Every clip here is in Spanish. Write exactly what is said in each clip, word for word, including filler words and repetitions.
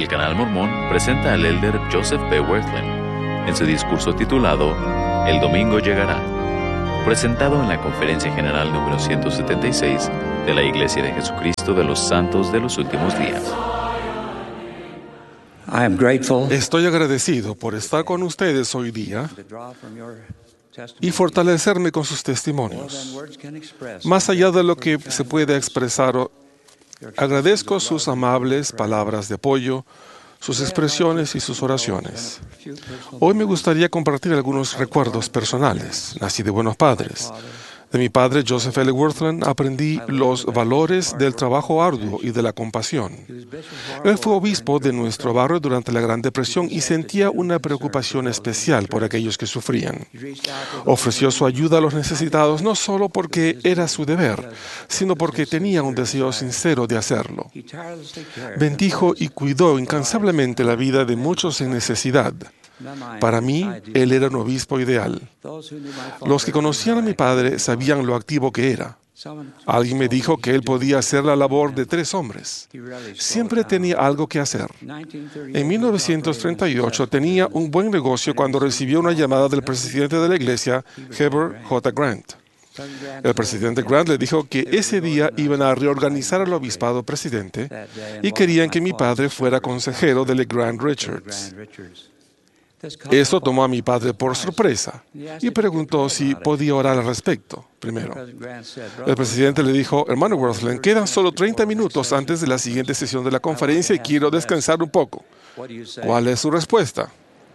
El Canal Mormón presenta al elder Joseph P. Wirthlin en su discurso titulado El Domingo Llegará, presentado en la Conferencia General número ciento setenta y seis de la Iglesia de Jesucristo de los Santos de los Últimos Días. Estoy agradecido por estar con ustedes hoy día y fortalecerme con sus testimonios. Más allá de lo que se puede expresar, agradezco sus amables palabras de apoyo, sus expresiones y sus oraciones. Hoy me gustaría compartir algunos recuerdos personales. Nací de buenos padres. De mi padre, Joseph L. Wirthlin, aprendí los valores del trabajo arduo y de la compasión. Él fue obispo de nuestro barrio durante la Gran Depresión y sentía una preocupación especial por aquellos que sufrían. Ofreció su ayuda a los necesitados no solo porque era su deber, sino porque tenía un deseo sincero de hacerlo. Bendijo y cuidó incansablemente la vida de muchos en necesidad. Para mí, él era un obispo ideal. Los que conocían a mi padre sabían lo activo que era. Alguien me dijo que él podía hacer la labor de tres hombres. Siempre tenía algo que hacer. En mil novecientos treinta y ocho tenía un buen negocio cuando recibió una llamada del presidente de la iglesia, Heber J. Grant. El presidente Grant le dijo que ese día iban a reorganizar al obispado presidente y querían que mi padre fuera consejero de Grant Richards. Eso tomó a mi padre por sorpresa y preguntó si podía orar al respecto primero. El presidente le dijo, hermano Wirthlin, quedan solo treinta minutos antes de la siguiente sesión de la conferencia y quiero descansar un poco. ¿Cuál es su respuesta?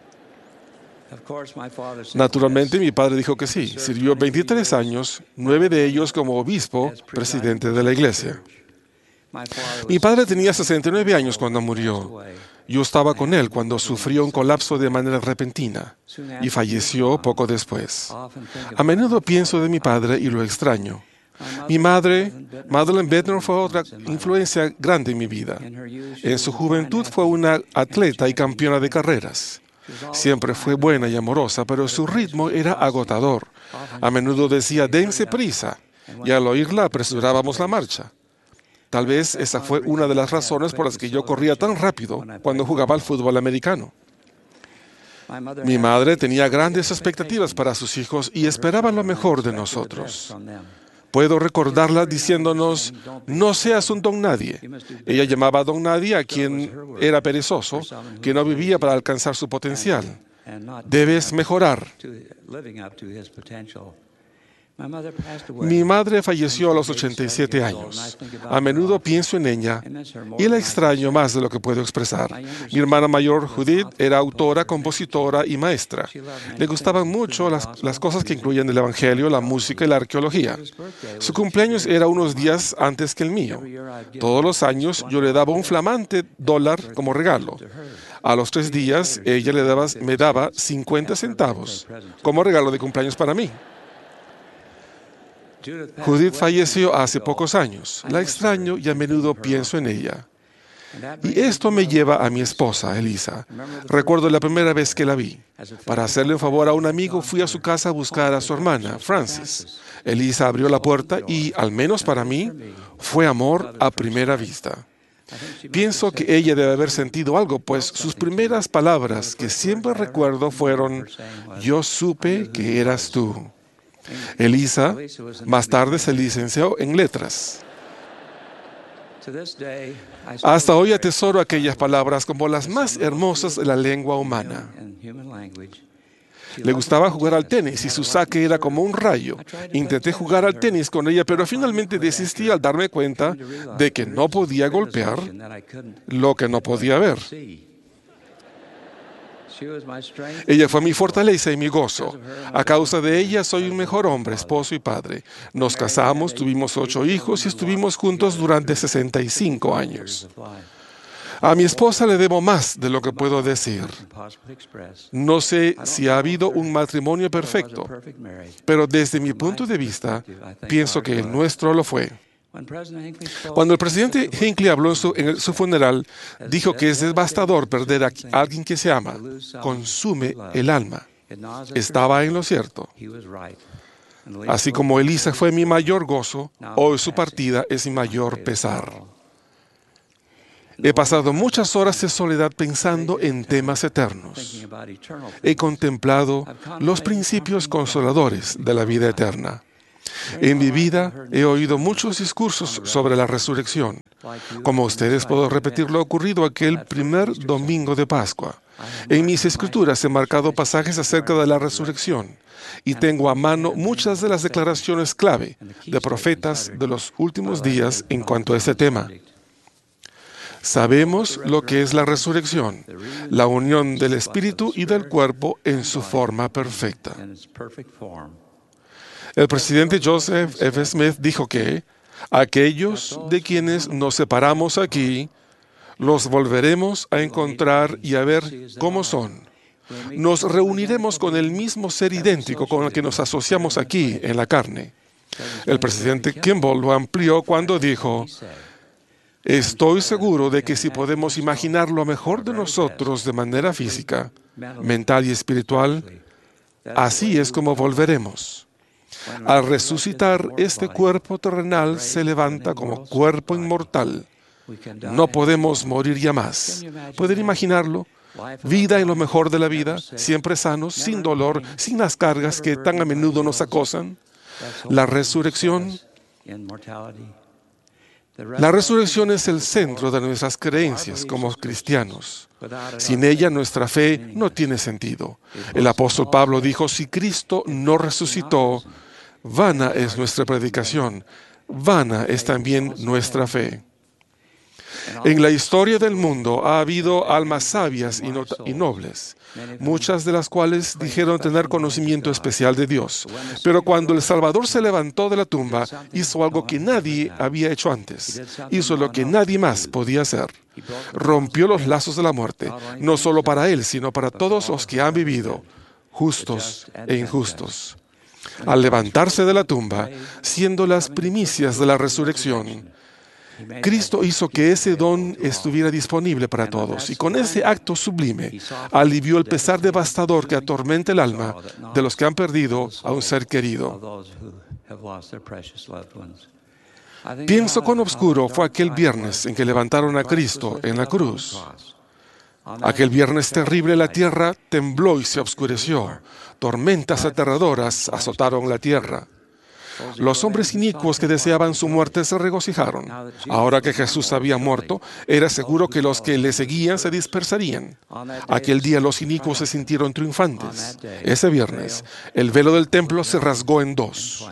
Naturalmente, mi padre dijo que sí. Sirvió veintitrés años, nueve de ellos como obispo, presidente de la iglesia. Mi padre tenía sesenta y nueve años cuando murió. Yo estaba con él cuando sufrió un colapso de manera repentina y falleció poco después. A menudo pienso de mi padre y lo extraño. Mi madre, Madeleine Bednar, fue otra influencia grande en mi vida. En su juventud fue una atleta y campeona de carreras. Siempre fue buena y amorosa, pero su ritmo era agotador. A menudo decía, dense prisa, y al oírla apresurábamos la marcha. Tal vez esa fue una de las razones por las que yo corría tan rápido cuando jugaba al fútbol americano. Mi madre tenía grandes expectativas para sus hijos y esperaba lo mejor de nosotros. Puedo recordarla diciéndonos, no seas un don nadie. Ella llamaba a don nadie a quien era perezoso, que no vivía para alcanzar su potencial. Debes mejorar. Mi madre falleció a los ochenta y siete años. A menudo pienso en ella y la extraño más de lo que puedo expresar. Mi hermana mayor, Judith, era autora, compositora y maestra. Le gustaban mucho las, las cosas que incluyen el evangelio, la música y la arqueología. Su cumpleaños era unos días antes que el mío. Todos los años yo le daba un flamante dólar como regalo. A los tres días ella le daba, me daba cincuenta centavos como regalo de cumpleaños para mí. Judith falleció hace pocos años. La extraño y a menudo pienso en ella. Y esto me lleva a mi esposa, Elisa. Recuerdo la primera vez que la vi. Para hacerle un favor a un amigo, fui a su casa a buscar a su hermana, Frances. Elisa abrió la puerta y, al menos para mí, fue amor a primera vista. Pienso que ella debe haber sentido algo, pues sus primeras palabras, que siempre recuerdo, fueron, yo supe que eras tú. Elisa, más tarde se licenció en letras. Hasta hoy atesoro aquellas palabras como las más hermosas de la lengua humana. Le gustaba jugar al tenis y su saque era como un rayo. Intenté jugar al tenis con ella, pero finalmente desistí al darme cuenta de que no podía golpear lo que no podía ver. Ella fue mi fortaleza y mi gozo. A causa de ella soy un mejor hombre, esposo y padre. Nos casamos, tuvimos ocho hijos y estuvimos juntos durante sesenta y cinco años. A mi esposa le debo más de lo que puedo decir. No sé si ha habido un matrimonio perfecto, pero desde mi punto de vista, pienso que el nuestro lo fue. Cuando el presidente Hinckley habló en su, en el, su funeral, dijo que es devastador perder a alguien que se ama. Consume el alma. Estaba en lo cierto. Así como Elisa fue mi mayor gozo, hoy su partida es mi mayor pesar. He pasado muchas horas de soledad pensando en temas eternos. He contemplado los principios consoladores de la vida eterna. En mi vida he oído muchos discursos sobre la resurrección. Como ustedes, puedo repetir lo ocurrido aquel primer domingo de Pascua. En mis escrituras he marcado pasajes acerca de la resurrección y tengo a mano muchas de las declaraciones clave de profetas de los últimos días en cuanto a este tema. Sabemos lo que es la resurrección, la unión del espíritu y del cuerpo en su forma perfecta. El presidente Joseph F. Smith dijo que aquellos de quienes nos separamos aquí, los volveremos a encontrar y a ver cómo son. Nos reuniremos con el mismo ser idéntico con el que nos asociamos aquí en la carne. El presidente Kimball lo amplió cuando dijo: estoy seguro de que si podemos imaginar lo mejor de nosotros de manera física, mental y espiritual, así es como volveremos. Al resucitar, este cuerpo terrenal se levanta como cuerpo inmortal. No podemos morir ya más. ¿Pueden imaginarlo? Vida en lo mejor de la vida, siempre sanos, sin dolor, sin las cargas que tan a menudo nos acosan. La resurrección. La resurrección es el centro de nuestras creencias como cristianos. Sin ella, nuestra fe no tiene sentido. El apóstol Pablo dijo: si Cristo no resucitó, vana es nuestra predicación, vana es también nuestra fe. En la historia del mundo ha habido almas sabias y, no y nobles, muchas de las cuales dijeron tener conocimiento especial de Dios. Pero cuando el Salvador se levantó de la tumba, hizo algo que nadie había hecho antes. Hizo lo que nadie más podía hacer. Rompió los lazos de la muerte, no solo para él, sino para todos los que han vivido, justos e injustos. Al levantarse de la tumba, siendo las primicias de la resurrección, Cristo hizo que ese don estuviera disponible para todos, y con ese acto sublime alivió el pesar devastador que atormenta el alma de los que han perdido a un ser querido. Pienso cuán oscuro fue aquel viernes en que levantaron a Cristo en la cruz. Aquel viernes terrible la tierra tembló y se oscureció. Tormentas aterradoras azotaron la tierra. Los hombres inicuos que deseaban su muerte se regocijaron. Ahora que Jesús había muerto, era seguro que los que le seguían se dispersarían. Aquel día los inicuos se sintieron triunfantes. Ese viernes, el velo del templo se rasgó en dos.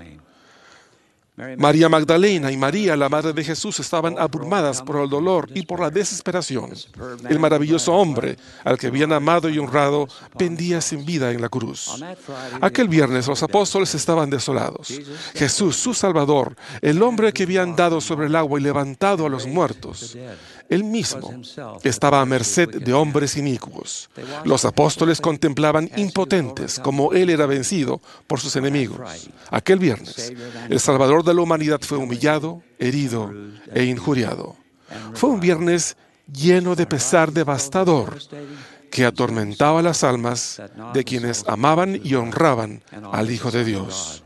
María Magdalena y María, la madre de Jesús, estaban abrumadas por el dolor y por la desesperación. El maravilloso hombre, al que habían amado y honrado, pendía sin vida en la cruz. Aquel viernes los apóstoles estaban desolados. Jesús, su Salvador, el hombre que había andado sobre el agua y levantado a los muertos, él mismo estaba a merced de hombres inicuos. Los apóstoles contemplaban impotentes como él era vencido por sus enemigos. Aquel viernes, el Salvador de la humanidad fue humillado, herido e injuriado. Fue un viernes lleno de pesar devastador que atormentaba las almas de quienes amaban y honraban al Hijo de Dios.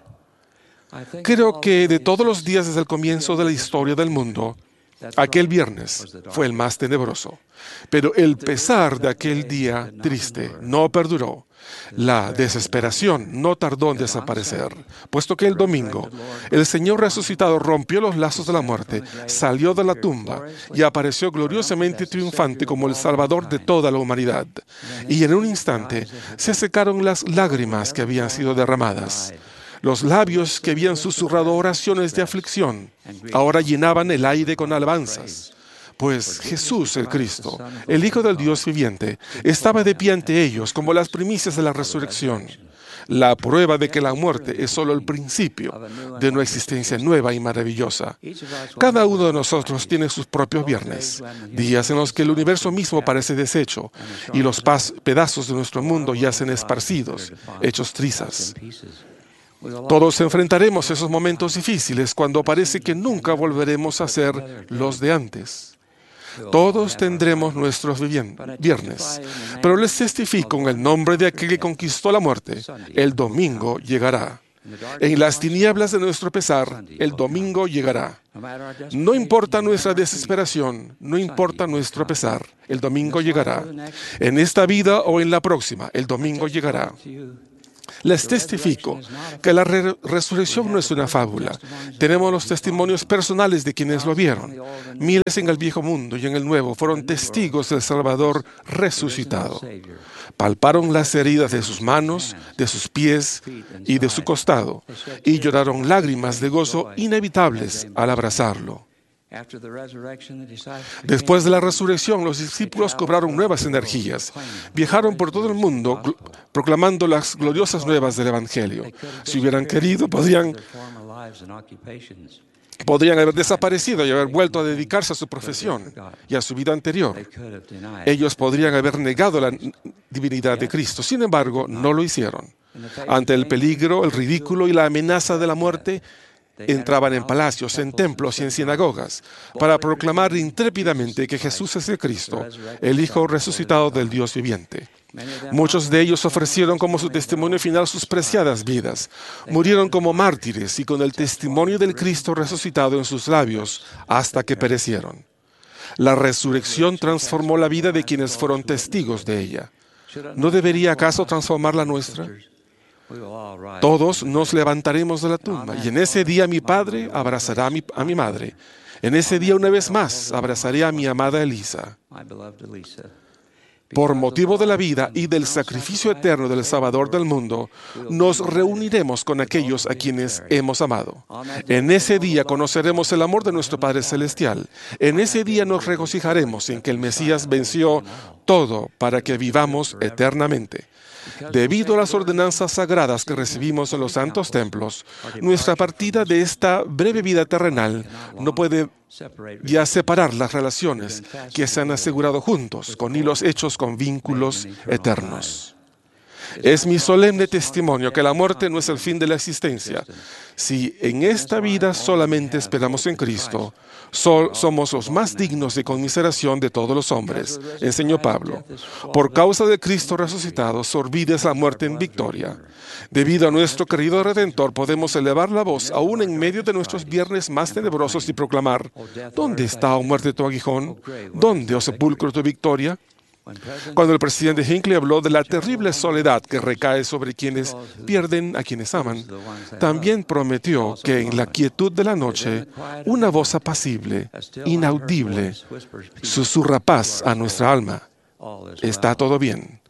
Creo que de todos los días desde el comienzo de la historia del mundo, aquel viernes fue el más tenebroso. Pero el pesar de aquel día triste no perduró. La desesperación no tardó en desaparecer, puesto que el domingo el Señor resucitado rompió los lazos de la muerte, salió de la tumba y apareció gloriosamente triunfante como el Salvador de toda la humanidad. Y en un instante se secaron las lágrimas que habían sido derramadas. Los labios que habían susurrado oraciones de aflicción ahora llenaban el aire con alabanzas. Pues Jesús el Cristo, el Hijo del Dios viviente, estaba de pie ante ellos como las primicias de la resurrección, la prueba de que la muerte es solo el principio de una existencia nueva y maravillosa. Cada uno de nosotros tiene sus propios viernes, días en los que el universo mismo parece deshecho y los pedazos de nuestro mundo yacen esparcidos, hechos trizas. Todos enfrentaremos esos momentos difíciles cuando parece que nunca volveremos a ser los de antes. Todos tendremos nuestros viernes, pero les testifico en el nombre de aquel que conquistó la muerte, el domingo llegará. En las tinieblas de nuestro pesar, el domingo llegará. No importa nuestra desesperación, no importa nuestro pesar, el domingo llegará. En esta vida o en la próxima, el domingo llegará. Les testifico que la re resurrección no es una fábula. Tenemos los testimonios personales de quienes lo vieron. Miles en el viejo mundo y en el nuevo fueron testigos del Salvador resucitado. Palparon las heridas de sus manos, de sus pies y de su costado, y lloraron lágrimas de gozo inevitables al abrazarlo. Después de la resurrección, los discípulos cobraron nuevas energías. Viajaron por todo el mundo proclamando las gloriosas nuevas del Evangelio. Si hubieran querido, podrían, podrían haber desaparecido y haber vuelto a dedicarse a su profesión y a su vida anterior. Ellos podrían haber negado la divinidad de Cristo. Sin embargo, no lo hicieron. Ante el peligro, el ridículo y la amenaza de la muerte, entraban en palacios, en templos y en sinagogas para proclamar intrépidamente que Jesús es el Cristo, el Hijo resucitado del Dios viviente. Muchos de ellos ofrecieron como su testimonio final sus preciadas vidas. Murieron como mártires y con el testimonio del Cristo resucitado en sus labios hasta que perecieron. La resurrección transformó la vida de quienes fueron testigos de ella. ¿No debería acaso transformar la nuestra? Todos nos levantaremos de la tumba y en ese día mi padre abrazará a mi, a mi madre. En ese día una vez más abrazaré a mi amada Elisa. Por motivo de la vida y del sacrificio eterno del Salvador del mundo, nos reuniremos con aquellos a quienes hemos amado. En ese día conoceremos el amor de nuestro Padre Celestial. En ese día nos regocijaremos en que el Mesías venció todo para que vivamos eternamente. Debido a las ordenanzas sagradas que recibimos en los santos templos, nuestra partida de esta breve vida terrenal no puede ya separar las relaciones que se han asegurado juntos con hilos hechos con vínculos eternos. Es mi solemne testimonio que la muerte no es el fin de la existencia. Si en esta vida solamente esperamos en Cristo, so- somos los más dignos de conmiseración de todos los hombres, enseñó Pablo. Por causa de Cristo resucitado, sorbides la muerte en victoria. Debido a nuestro querido Redentor, podemos elevar la voz aún en medio de nuestros viernes más tenebrosos y proclamar: ¿dónde está, oh muerte, tu aguijón? ¿Dónde, oh sepulcro, tu victoria? Cuando el presidente Hinckley habló de la terrible soledad que recae sobre quienes pierden a quienes aman, también prometió que en la quietud de la noche, una voz apacible, inaudible, susurra paz a nuestra alma. Está todo bien.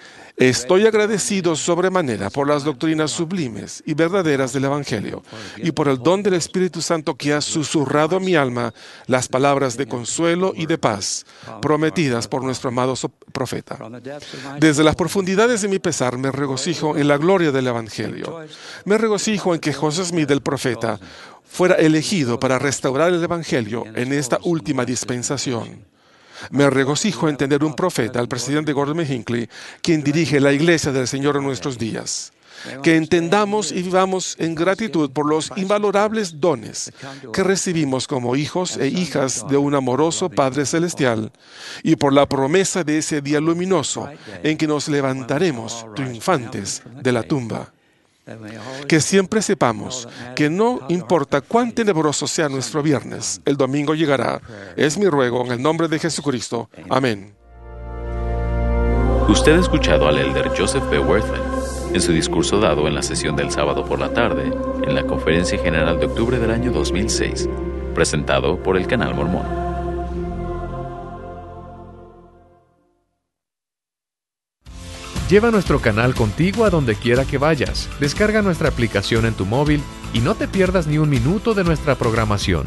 Estoy agradecido sobremanera por las doctrinas sublimes y verdaderas del Evangelio y por el don del Espíritu Santo que ha susurrado a mi alma las palabras de consuelo y de paz prometidas por nuestro amado profeta. Desde las profundidades de mi pesar me regocijo en la gloria del Evangelio. Me regocijo en que José Smith, el profeta, fuera elegido para restaurar el Evangelio en esta última dispensación. Me regocijo en tener un profeta, el presidente Gordon B. Hinckley, quien dirige la Iglesia del Señor en nuestros días. Que entendamos y vivamos en gratitud por los invalorables dones que recibimos como hijos e hijas de un amoroso Padre Celestial y por la promesa de ese día luminoso en que nos levantaremos triunfantes de la tumba. Que siempre sepamos que no importa cuán tenebroso sea nuestro viernes, el domingo llegará. Es mi ruego en el nombre de Jesucristo. Amén. Usted ha escuchado al elder Joseph B. Wirthlin en su discurso dado en la sesión del sábado por la tarde en la Conferencia General de octubre del año dos mil seis, presentado por el Canal Mormón. Lleva nuestro canal contigo a donde quiera que vayas. Descarga nuestra aplicación en tu móvil y no te pierdas ni un minuto de nuestra programación.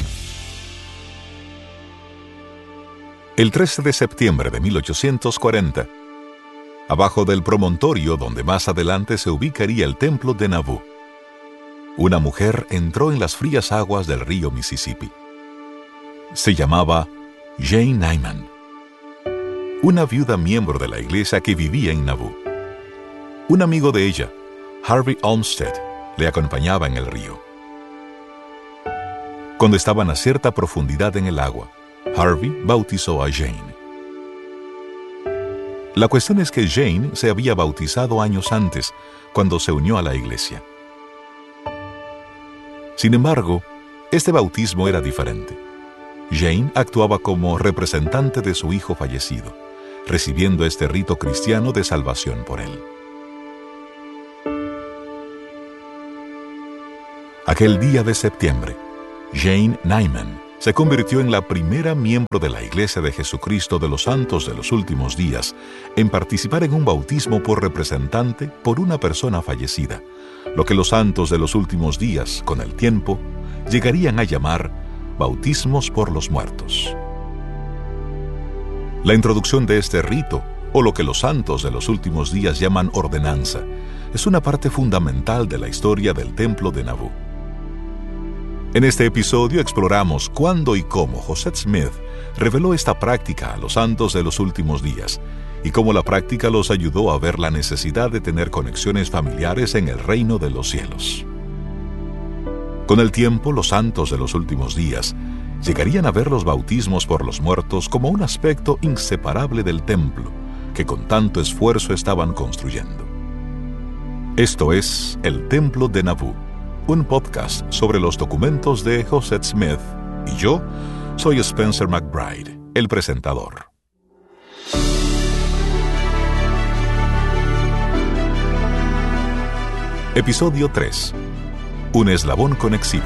El trece de septiembre de mil ochocientos cuarenta, abajo del promontorio donde más adelante se ubicaría el templo de Nauvoo, una mujer entró en las frías aguas del río Mississippi. Se llamaba Jane Nyman, una viuda miembro de la iglesia que vivía en Nauvoo. Un amigo de ella, Harvey Olmsted, le acompañaba en el río. Cuando estaban a cierta profundidad en el agua, Harvey bautizó a Jane. La cuestión es que Jane se había bautizado años antes, cuando se unió a la iglesia. Sin embargo, este bautismo era diferente. Jane actuaba como representante de su hijo fallecido, recibiendo este rito cristiano de salvación por él. Aquel día de septiembre, Jane Nyman se convirtió en la primera miembro de la Iglesia de Jesucristo de los Santos de los Últimos Días en participar en un bautismo por representante por una persona fallecida, lo que los santos de los últimos días, con el tiempo, llegarían a llamar bautismos por los muertos. La introducción de este rito, o lo que los santos de los últimos días llaman ordenanza, es una parte fundamental de la historia del Templo de Nauvoo. En este episodio exploramos cuándo y cómo José Smith reveló esta práctica a los santos de los últimos días y cómo la práctica los ayudó a ver la necesidad de tener conexiones familiares en el reino de los cielos. Con el tiempo, los santos de los últimos días llegarían a ver los bautismos por los muertos como un aspecto inseparable del templo que con tanto esfuerzo estaban construyendo. Esto es El Templo de Nauvoo, un podcast sobre los documentos de José Smith, y yo soy Spencer McBride, el presentador. Episodio tres. Un eslabón conexivo.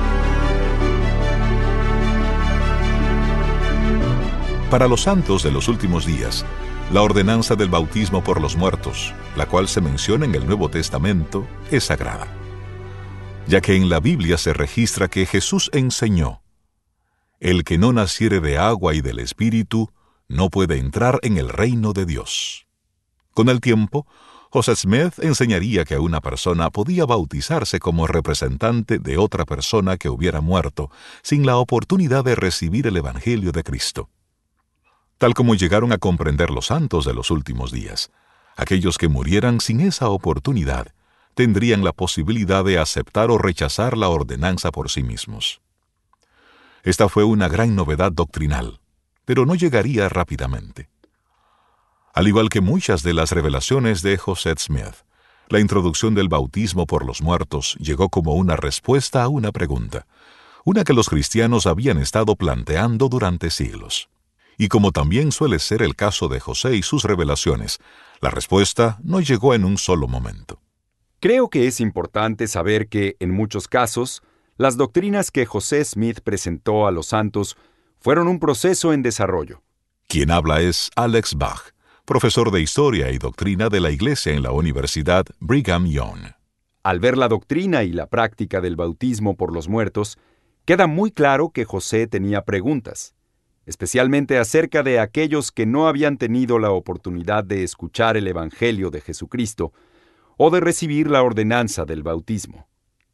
Para los santos de los últimos días, la ordenanza del bautismo por los muertos, la cual se menciona en el Nuevo Testamento, es sagrada, ya que en la Biblia se registra que Jesús enseñó: el que no naciere de agua y del Espíritu no puede entrar en el reino de Dios. Con el tiempo, José Smith enseñaría que una persona podía bautizarse como representante de otra persona que hubiera muerto sin la oportunidad de recibir el Evangelio de Cristo. Tal como llegaron a comprender los santos de los últimos días, aquellos que murieran sin esa oportunidad tendrían la posibilidad de aceptar o rechazar la ordenanza por sí mismos. Esta fue una gran novedad doctrinal, pero no llegaría rápidamente. Al igual que muchas de las revelaciones de José Smith, la introducción del bautismo por los muertos llegó como una respuesta a una pregunta, una que los cristianos habían estado planteando durante siglos. Y como también suele ser el caso de José y sus revelaciones, la respuesta no llegó en un solo momento. Creo que es importante saber que, en muchos casos, las doctrinas que José Smith presentó a los santos fueron un proceso en desarrollo. Quien habla es Alex Bach, profesor de Historia y Doctrina de la Iglesia en la Universidad Brigham Young. Al ver la doctrina y la práctica del bautismo por los muertos, queda muy claro que José tenía preguntas, especialmente acerca de aquellos que no habían tenido la oportunidad de escuchar el Evangelio de Jesucristo o de recibir la ordenanza del bautismo.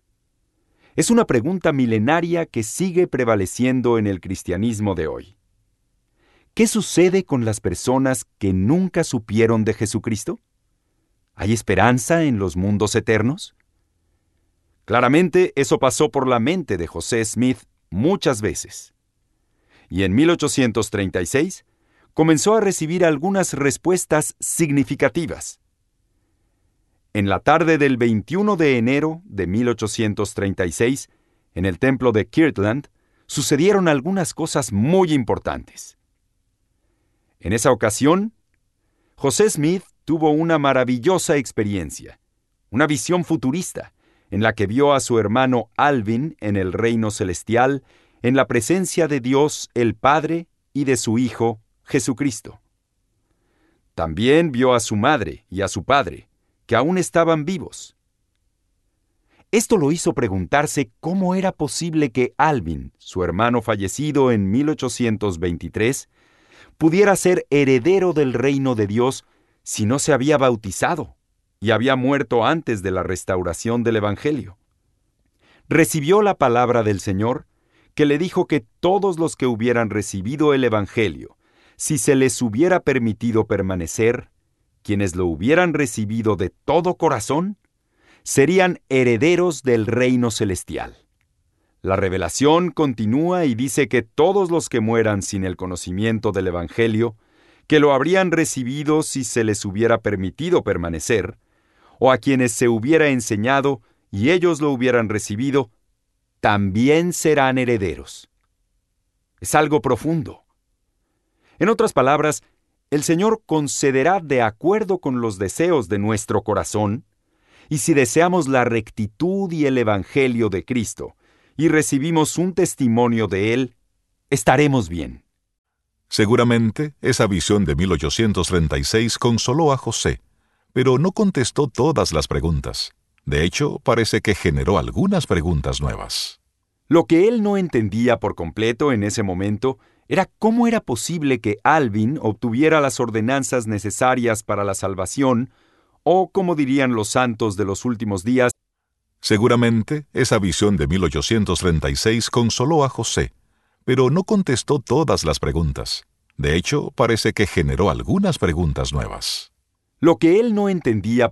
Es una pregunta milenaria que sigue prevaleciendo en el cristianismo de hoy. ¿Qué sucede con las personas que nunca supieron de Jesucristo? ¿Hay esperanza en los mundos eternos? Claramente, eso pasó por la mente de José Smith muchas veces. Y en mil ochocientos treinta y seis comenzó a recibir algunas respuestas significativas. En la tarde del veintiuno de enero de mil ochocientos treinta y seis, en el templo de Kirtland, sucedieron algunas cosas muy importantes. En esa ocasión, José Smith tuvo una maravillosa experiencia, una visión futurista, en la que vio a su hermano Alvin en el reino celestial, en la presencia de Dios el Padre y de su Hijo, Jesucristo. También vio a su madre y a su padre, que aún estaban vivos. Esto lo hizo preguntarse cómo era posible que Alvin, su hermano fallecido en mil ochocientos veintitrés, pudiera ser heredero del reino de Dios si no se había bautizado y había muerto antes de la restauración del Evangelio. Recibió la palabra del Señor, que le dijo que todos los que hubieran recibido el Evangelio, si se les hubiera permitido permanecer, quienes lo hubieran recibido de todo corazón, serían herederos del reino celestial. La revelación continúa y dice que todos los que mueran sin el conocimiento del Evangelio, que lo habrían recibido si se les hubiera permitido permanecer, o a quienes se hubiera enseñado y ellos lo hubieran recibido, también serán herederos. Es algo profundo. En otras palabras, el Señor concederá de acuerdo con los deseos de nuestro corazón, y si deseamos la rectitud y el Evangelio de Cristo, y recibimos un testimonio de Él, estaremos bien. Seguramente, esa visión de mil ochocientos treinta y seis consoló a José, pero no contestó todas las preguntas. De hecho, parece que generó algunas preguntas nuevas. Lo que él no entendía por completo en ese momento era cómo era posible que Alvin obtuviera las ordenanzas necesarias para la salvación, o como dirían los santos de los últimos días, seguramente, esa visión de mil ochocientos treinta y seis consoló a José, pero no contestó todas las preguntas. De hecho, parece que generó algunas preguntas nuevas. Lo que él no entendía